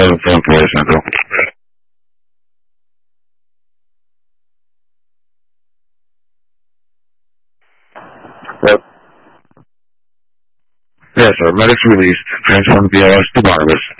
774 Central. Yep. Yes, sir. Medics released. Transformed BLS to Barnabas.